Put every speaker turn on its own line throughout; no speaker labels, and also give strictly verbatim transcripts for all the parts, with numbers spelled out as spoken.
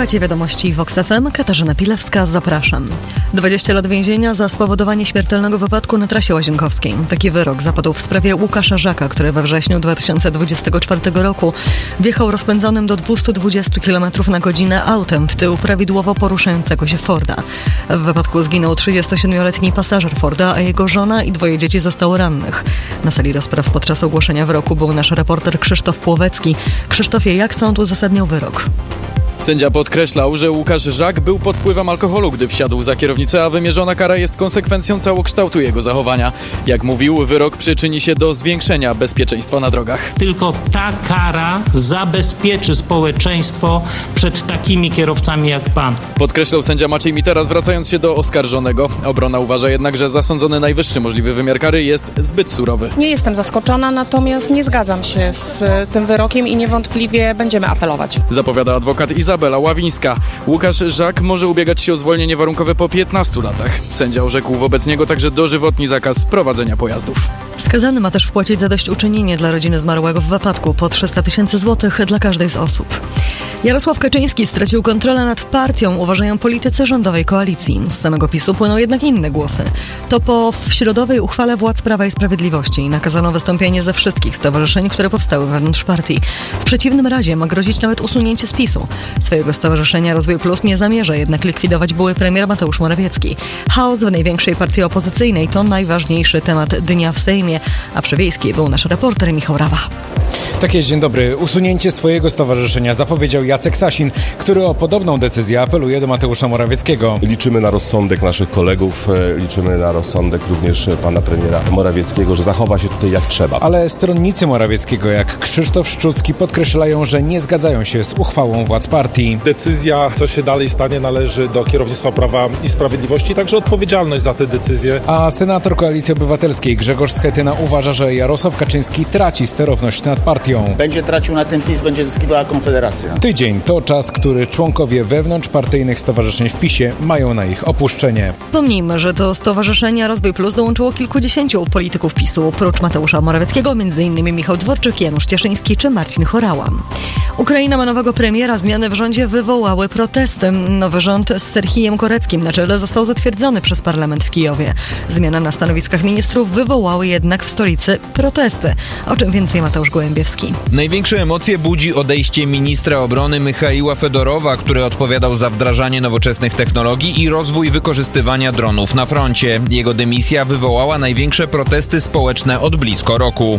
Słuchacie wiadomości Vox F M. Katarzyna Pilewska, zapraszam. dwadzieścia lat więzienia za spowodowanie śmiertelnego wypadku na trasie łazienkowskiej. Taki wyrok zapadł w sprawie Łukasza Żaka, który we wrześniu dwa tysiące dwudziestego czwartego roku wjechał rozpędzonym do dwieście dwadzieścia kilometrów na godzinę autem w tył prawidłowo poruszającego się Forda. W wypadku zginął trzydziestosiedmioletni pasażer Forda, a jego żona i dwoje dzieci zostało rannych. Na sali rozpraw podczas ogłoszenia wyroku był nasz reporter Krzysztof Płowecki. Krzysztofie, jak sąd uzasadniał wyrok?
Sędzia podkreślał, że Łukasz Żak był pod wpływem alkoholu, gdy wsiadł za kierownicę, a wymierzona kara jest konsekwencją całokształtu jego zachowania. Jak mówił, wyrok przyczyni się do zwiększenia bezpieczeństwa na drogach.
Tylko ta kara zabezpieczy społeczeństwo przed takimi kierowcami jak pan.
Podkreślał sędzia Maciej Mitera, zwracając się do oskarżonego. Obrona uważa jednak, że zasądzony najwyższy możliwy wymiar kary jest zbyt surowy.
Nie jestem zaskoczona, natomiast nie zgadzam się z tym wyrokiem i niewątpliwie będziemy apelować.
Zapowiada adwokat Izabela Ławińska. Łukasz Żak może ubiegać się o zwolnienie warunkowe po piętnastu latach. Sędzia orzekł wobec niego także dożywotni zakaz prowadzenia pojazdów.
Skazany ma też wpłacić zadośćuczynienie dla rodziny zmarłego w wypadku po trzysta tysięcy złotych dla każdej z osób. Jarosław Kaczyński stracił kontrolę nad partią, uważają politycy rządowej koalicji. Z samego PiSu płyną jednak inne głosy. To po środowej uchwale władz Prawa i Sprawiedliwości nakazano wystąpienie ze wszystkich stowarzyszeń, które powstały wewnątrz partii. W przeciwnym razie ma grozić nawet usunięcie z PiSu. Swojego stowarzyszenia Rozwój Plus nie zamierza jednak likwidować były premier Mateusz Morawiecki. Chaos w największej partii opozycyjnej to najważniejszy temat dnia w Sejmie, a przy Wiejskiej był nasz reporter Michał Rawa.
Tak jest, dzień dobry. Usunięcie swojego stowarzyszenia zapowiedział Jacek Sasin, który o podobną decyzję apeluje do Mateusza Morawieckiego.
Liczymy na rozsądek naszych kolegów, liczymy na rozsądek również pana premiera Morawieckiego, że zachowa się tutaj jak trzeba.
Ale stronnicy Morawieckiego, jak Krzysztof Szczucki, podkreślają, że nie zgadzają się z uchwałą władz partii.
Decyzja, co się dalej stanie, należy do kierownictwa Prawa i Sprawiedliwości, także odpowiedzialność za te decyzje.
A senator Koalicji Obywatelskiej Grzegorz Schetyna uważa, że Jarosław Kaczyński traci sterowność nad partią.
Będzie tracił na tym PiS, będzie zyskiwała Konfederacja.
Tydzień to czas, który członkowie wewnątrzpartyjnych stowarzyszeń w PiSie mają na ich opuszczenie.
Pomnijmy, że do Stowarzyszenia Rozwój Plus dołączyło kilkudziesięciu polityków PiSu, oprócz Mateusza Morawieckiego, m.in. Michał Dworczyk, Janusz Cieszyński czy Marcin Horała. Ukraina ma nowego premiera, zmiany w rządzie wywołały protesty. Nowy rząd z Serhijem Koreckim na czele został zatwierdzony przez parlament w Kijowie. Zmiany na stanowiskach ministrów wywołały jednak w stolicy protesty. O czym więcej Mateusz Gołębiewski.
Największe emocje budzi odejście ministra obrony Michaiła Fedorowa, który odpowiadał za wdrażanie nowoczesnych technologii i rozwój wykorzystywania dronów na froncie. Jego dymisja wywołała największe protesty społeczne od blisko roku.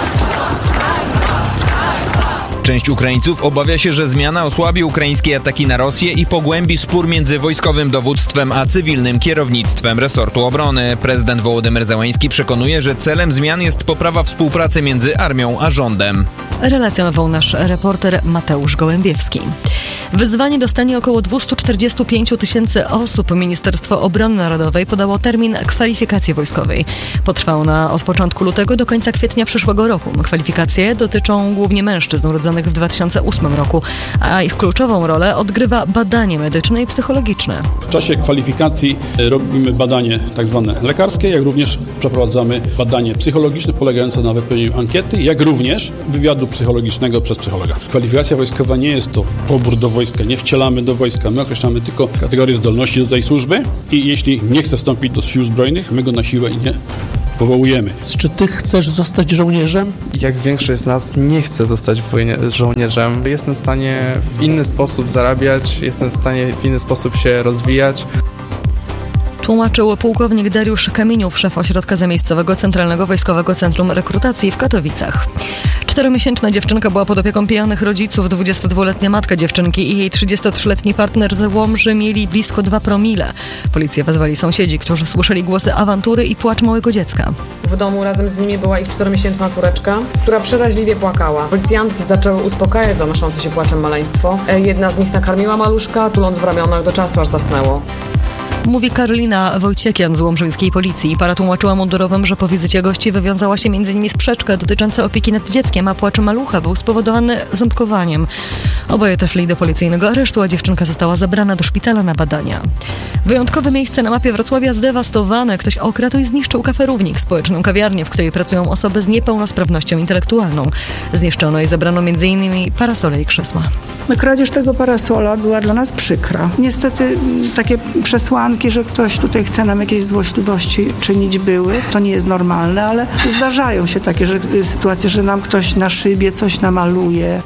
Część Ukraińców obawia się, że zmiana osłabi ukraińskie ataki na Rosję i pogłębi spór między wojskowym dowództwem a cywilnym kierownictwem resortu obrony. Prezydent Wołodymyr Zełański przekonuje, że celem zmian jest poprawa współpracy między armią a rządem.
Relacjonował nasz reporter Mateusz Gołębiewski. Wyzwanie dostanie około dwieście czterdzieści pięć tysięcy osób. Ministerstwo Obrony Narodowej podało termin kwalifikacji wojskowej. Potrwa ona od początku lutego do końca kwietnia przyszłego roku. Kwalifikacje dotyczą głównie mężczyzn urodzonych w dwa tysiące ósmym roku, a ich kluczową rolę odgrywa badanie medyczne i psychologiczne.
W czasie kwalifikacji robimy badanie tak zwane lekarskie, jak również przeprowadzamy badanie psychologiczne polegające na wypełnieniu ankiety, jak również wywiadu psychologicznego przez psychologa. Kwalifikacja wojskowa nie jest to pobór do wojska, nie wcielamy do wojska, my określamy tylko kategorię zdolności do tej służby i jeśli nie chce wstąpić do sił zbrojnych, my go na siłę nie powołujemy.
Czy ty chcesz zostać żołnierzem?
Jak większość z nas nie chce zostać żołnierzem, jestem w stanie w inny sposób zarabiać, jestem w stanie w inny sposób się rozwijać.
Tłumaczył pułkownik Dariusz Kamieniów, szef ośrodka zamiejscowego Centralnego Wojskowego Centrum Rekrutacji w Katowicach. Czteromiesięczna dziewczynka była pod opieką pijanych rodziców. dwudziestodwuletnia matka dziewczynki i jej trzydziestotrzyletni partner z Łomży mieli blisko dwa promile. Policję wezwali sąsiedzi, którzy słyszeli głosy awantury i płacz małego dziecka.
W domu razem z nimi była ich czteromiesięczna córeczka, która przeraźliwie płakała. Policjantki zaczęły uspokajać zanoszące się płaczem maleństwo. Jedna z nich nakarmiła maluszka, tuląc w ramionach do czasu, aż zasnęło.
Mówi Karolina Wojciekian z łomżyńskiej policji. Para tłumaczyła mundurowym, że po wizycie gości wywiązała się między nimi sprzeczka dotycząca opieki nad dzieckiem, a płacz malucha był spowodowany ząbkowaniem. Oboje trafili do policyjnego aresztu, a dziewczynka została zabrana do szpitala na badania. Wyjątkowe miejsce na mapie Wrocławia zdewastowane. Ktoś okradł i zniszczył Kafe Równik, społeczną kawiarnię, w której pracują osoby z niepełnosprawnością intelektualną. Zniszczono i zabrano między innymi parasole i krzesła.
Kradzież tego parasola była dla nas przykra. Niestety takie przesłanki, że ktoś tutaj chce nam jakieś złośliwości czynić, były. To nie jest normalne, ale zdarzają się takie że, sytuacje, że nam ktoś na szybie coś namaluje.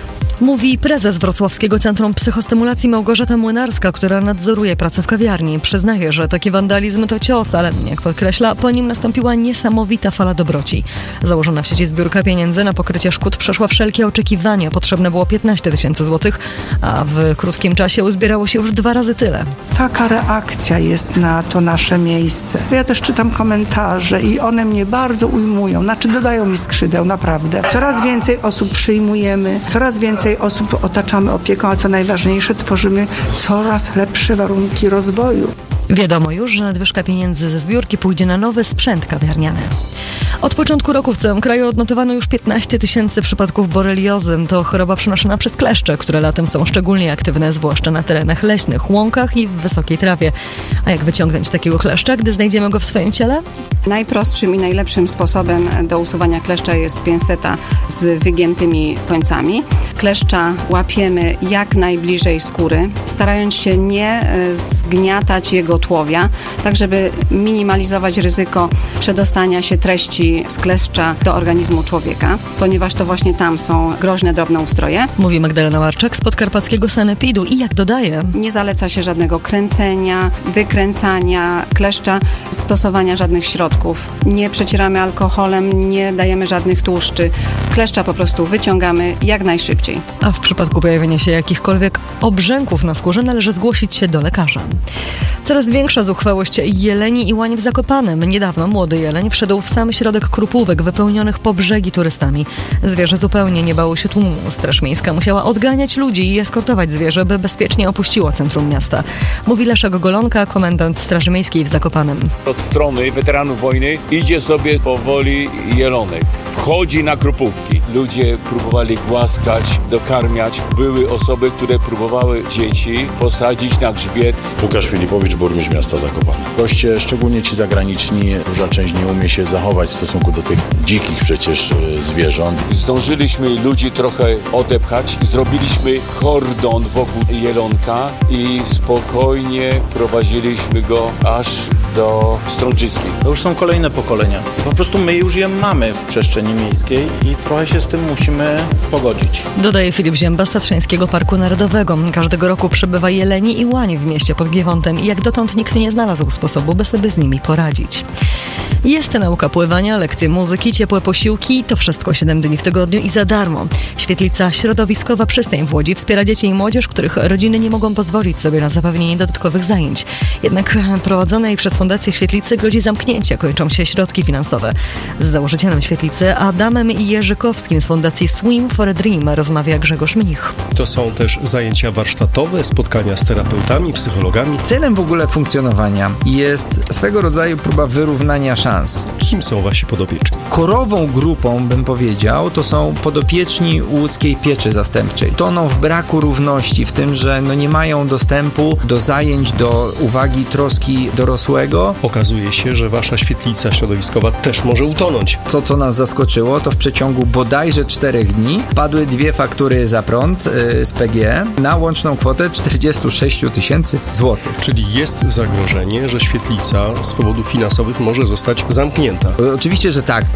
Mówi prezes Wrocławskiego Centrum Psychostymulacji Małgorzata Młynarska, która nadzoruje pracę w kawiarni. Przyznaje, że taki wandalizm to cios, ale jak podkreśla, po nim nastąpiła niesamowita fala dobroci. Założona w sieci zbiórka pieniędzy na pokrycie szkód przeszła wszelkie oczekiwania. Potrzebne było piętnaście tysięcy złotych, a w krótkim czasie uzbierało się już dwa razy tyle.
Taka reakcja jest na to nasze miejsce. Ja też czytam komentarze i one mnie bardzo ujmują, znaczy dodają mi skrzydeł, naprawdę. Coraz więcej osób przyjmujemy, coraz więcej osób otaczamy opieką, a co najważniejsze, tworzymy coraz lepsze warunki rozwoju.
Wiadomo już, że nadwyżka pieniędzy ze zbiórki pójdzie na nowy sprzęt kawiarniany. Od początku roku w całym kraju odnotowano już piętnaście tysięcy przypadków boreliozy. To choroba przenoszona przez kleszcze, które latem są szczególnie aktywne, zwłaszcza na terenach leśnych, łąkach i w wysokiej trawie. A jak wyciągnąć takiego kleszcza, gdy znajdziemy go w swoim ciele?
Najprostszym i najlepszym sposobem do usuwania kleszcza jest pinseta z wygiętymi końcami. Kleszcza łapiemy jak najbliżej skóry, starając się nie zgniatać jego tułowia, tak żeby minimalizować ryzyko przedostania się treści z kleszcza do organizmu człowieka, ponieważ to właśnie tam są groźne drobnoustroje.
Mówi Magdalena Marczak z podkarpackiego sanepidu i jak dodaje?
Nie zaleca się żadnego kręcenia, wykręcania kleszcza, stosowania żadnych środków. Nie przecieramy alkoholem, nie dajemy żadnych tłuszczy. Kleszcza po prostu wyciągamy jak najszybciej.
A w przypadku pojawienia się jakichkolwiek obrzęków na skórze należy zgłosić się do lekarza. Coraz większa zuchwałość jeleni i łań w Zakopanem. Niedawno młody jeleń wszedł w sam środek krupówek wypełnionych po brzegi turystami. Zwierzę zupełnie nie bało się tłumu. Straż Miejska musiała odganiać ludzi i eskortować zwierzę, by bezpiecznie opuściło centrum miasta. Mówi Leszek Golonka, komendant Straży Miejskiej w Zakopanem.
Od strony weteranów wojny idzie sobie powoli jelonek. Wchodzi na krupówki. Ludzie próbowali głaskać, dokarmiać. Były osoby, które próbowały dzieci posadzić na grzbiet.
Łukasz Filipowicz, burmistrz miasta Zakopane. Goście, szczególnie ci zagraniczni, duża część nie umie się zachować w stosunku do tych dzikich przecież zwierząt.
Zdążyliśmy ludzi trochę odepchać. Zrobiliśmy kordon wokół jelonka i spokojnie prowadziliśmy go aż do Strączyskiej.
To już są kolejne pokolenia. Po prostu my już je mamy w przestrzeni miejskiej i trochę się z tym musimy pogodzić.
Dodaje Filip Zięba z Tatrzańskiego Parku Narodowego. Każdego roku przybywa jeleni i łań w mieście pod Giewątem i jak dotąd nikt nie znalazł sposobu, by sobie z nimi poradzić. Jest nauka pływania, lekcje muzyki, ciepłe posiłki, to wszystko siedem dni w tygodniu i za darmo. Świetlica Środowiskowa Przystań w Łodzi wspiera dzieci i młodzież, których rodziny nie mogą pozwolić sobie na zapewnienie dodatkowych zajęć. Jednak prowadzonej przez Fundację Świetlicy grozi zamknięcie, kończą się środki finansowe. Z założycielem Świetlicy Adamem Jerzykowskim z Fundacji Swim for a Dream rozmawia Grzegorz Mnich.
To są też zajęcia warsztatowe, spotkania z terapeutami, psychologami.
Celem w ogóle funkcjonowania jest swego rodzaju próba wyrównania szans.
Kim są wasi podopieczni?
Korową grupą, bym powiedział, to są podopieczni łódzkiej pieczy zastępczej. Toną w braku równości, w tym, że no nie mają dostępu do zajęć, do uwagi, troski dorosłego.
Okazuje się, że wasza świetlica środowiskowa też może utonąć.
Co, co nas zaskoczyło, to w przeciągu bodajże czterech dni padły dwie faktury za prąd yy, z P G E na łączną kwotę czterdzieści sześć tysięcy złotych.
Czyli jest zagrożenie, że świetlica z powodów finansowych może zostać zamknięta.
Oczywiście, że tak.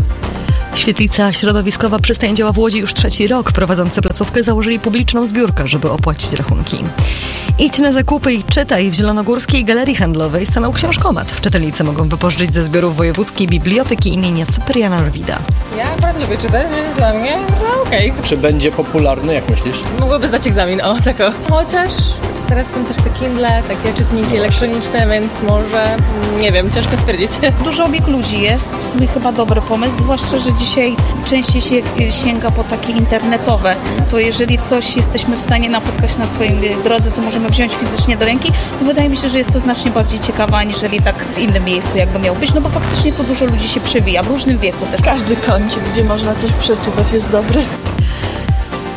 Świetlica Środowiskowa Przystań działa w Łodzi już trzeci rok. Prowadzący placówkę założyli publiczną zbiórkę, żeby opłacić rachunki. Idź na zakupy i czytaj. W Zielonogórskiej Galerii Handlowej stanął książkomat. Czytelnicy mogą wypożyczyć ze zbiorów Wojewódzkiej Biblioteki imienia Cypriana Norwida.
Ja bardzo lubię czytać, więc dla mnie no okej. Okay.
Czy będzie popularny, jak myślisz?
Mogłoby zdać egzamin, o tako. Chociaż teraz są też te Kindle, takie czytniki elektroniczne, więc może, nie wiem, ciężko stwierdzić.
Dużo obieg ludzi jest, w sumie chyba dobry pomysł, zwłaszcza, że dzisiaj częściej się sięga po takie internetowe. To jeżeli coś jesteśmy w stanie napotkać na swojej drodze, co możemy wziąć fizycznie do ręki, to wydaje mi się, że jest to znacznie bardziej ciekawe, aniżeli tak w innym miejscu jakby miał być, no bo faktycznie to dużo ludzi się przewija, w różnym wieku też.
Każdy kącik, gdzie można coś przeczytać, jest dobry.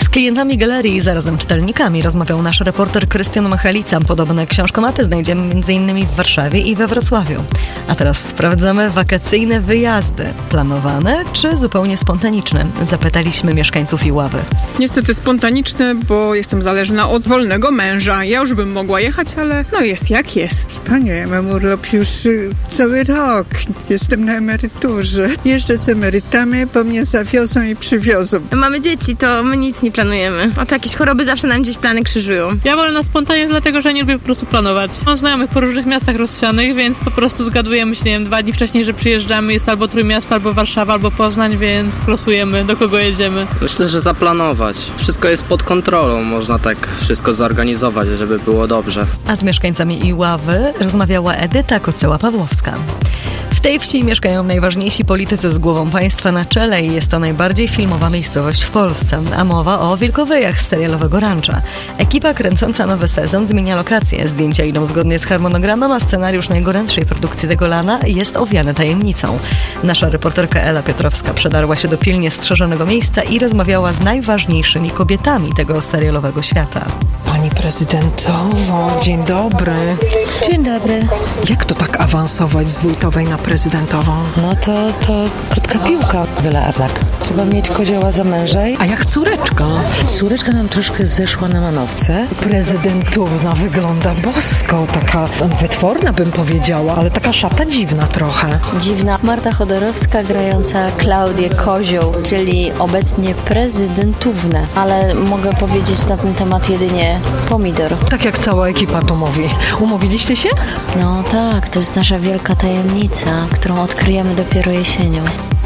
Z klientami galerii i zarazem czytelnikami rozmawiał nasz reporter Krystian Machalica. Podobne książkomaty znajdziemy między innymi w Warszawie i we Wrocławiu. A teraz sprawdzamy wakacyjne wyjazdy. Planowane czy zupełnie spontaniczne? Zapytaliśmy mieszkańców Iławy.
Niestety spontaniczne, bo jestem zależna od wolnego męża. Ja już bym mogła jechać, ale no jest jak jest.
Panie, ja mam urlop już y, cały rok. Jestem na emeryturze. Jeżdżę z emerytami, bo mnie zawiozą i przywiozą.
Mamy dzieci, to my nic nie planujemy. A to jakieś choroby zawsze nam gdzieś plany krzyżują.
Ja wolę na spontanie, dlatego że nie lubię po prostu planować. Mam znajomych po różnych miastach rozsianych, więc po prostu zgadujemy się, nie wiem, dwa dni wcześniej, że przyjeżdżamy, jest albo Trójmiasto, albo Warszawa, albo Poznań, więc losujemy, do kogo jedziemy.
Myślę, że zaplanować. Wszystko jest pod kontrolą, można tak wszystko zorganizować, żeby było dobrze.
A z mieszkańcami Iławy rozmawiała Edyta Kocyła-Pawłowska. W tej wsi mieszkają najważniejsi politycy z głową państwa na czele i jest to najbardziej filmowa miejscowość w Polsce, a mowa o wilkowyjach z serialowego Rancza. Ekipa kręcąca nowy sezon zmienia lokacje. Zdjęcia idą zgodnie z harmonogramem, a scenariusz najgorętszej produkcji tego lana jest owiany tajemnicą. Nasza reporterka Ela Piotrowska przedarła się do pilnie strzeżonego miejsca i rozmawiała z najważniejszymi kobietami tego serialowego świata.
Pani prezydentowo, dzień dobry.
Dzień dobry.
Jak to tak awansować z wójtowej na prezydentową?
No to, to krótka piłka, wiele Arlak. Trzeba mieć kozioła za męża.
A jak córeczka?
Córeczka nam troszkę zeszła na manowce.
Prezydentówna wygląda bosko, taka wytworna bym powiedziała, ale taka szata dziwna trochę.
Dziwna. Marta Chodorowska grająca Klaudię Kozioł, czyli obecnie prezydentówne. Ale mogę powiedzieć na ten temat jedynie pomidor.
Tak jak cała ekipa tu mówi. Umówiliście się?
No tak, to jest nasza wielka tajemnica, którą odkryjemy dopiero jesienią.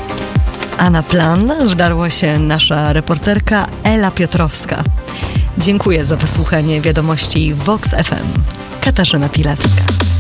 A na plan wdarła się nasza reporterka Ela Piotrowska. Dziękuję za wysłuchanie wiadomości Vox F M. Katarzyna Pilecka.